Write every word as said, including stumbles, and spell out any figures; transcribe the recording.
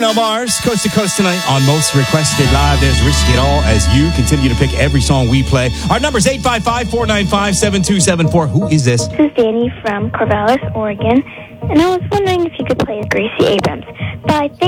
Bruno Mars, Coast to Coast tonight on Most Requested Live. There's Risk It All as you continue to pick every song we play. Our number is eight five five, four nine five, seven two seven four. Who is this? This is Danny from Corvallis, Oregon, and I was wondering if you could play Gracie Abrams. Bye.